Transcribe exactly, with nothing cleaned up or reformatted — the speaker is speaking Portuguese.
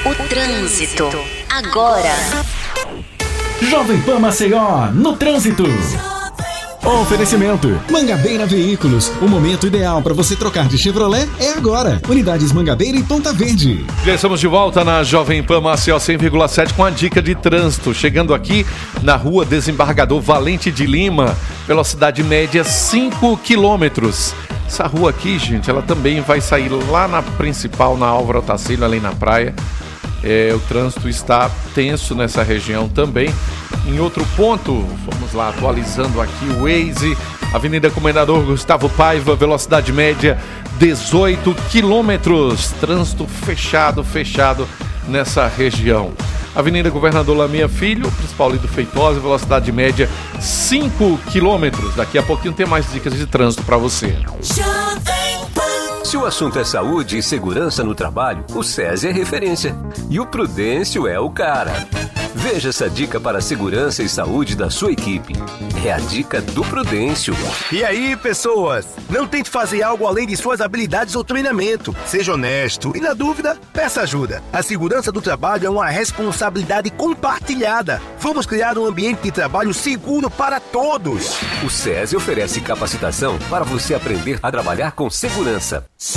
O trânsito, agora. Jovem Pan Maceió, no trânsito. Oferecimento Mangabeira Veículos. O momento ideal para você trocar de Chevrolet é agora. Unidades Mangabeira em Ponta Verde. Já estamos de volta na Jovem Pan Maceió cem vírgula sete com a dica de trânsito. Chegando aqui na rua Desembargador Valente de Lima, velocidade média cinco quilômetros. Essa rua aqui, gente, ela também vai sair lá na principal, na Álvaro Otacílio, ali na praia. É, o trânsito está tenso nessa região também. Em outro ponto, vamos lá, atualizando aqui o Waze, Avenida Comendador Gustavo Paiva, velocidade média dezoito quilômetros, trânsito fechado, fechado nessa região. Avenida Governador Lamia Filho, principal ali do Feitosa, velocidade média cinco quilômetros. Daqui a pouquinho tem mais dicas de trânsito para você. Se o assunto é saúde e segurança no trabalho, o SESI é referência. E o Prudêncio é o cara. Veja essa dica para a segurança e saúde da sua equipe. É a dica do Prudêncio. E aí, pessoas? Não tente fazer algo além de suas habilidades ou treinamento. Seja honesto e, na dúvida, peça ajuda. A segurança do trabalho é uma responsabilidade compartilhada. Vamos criar um ambiente de trabalho seguro para todos. O SESI oferece capacitação para você aprender a trabalhar com segurança.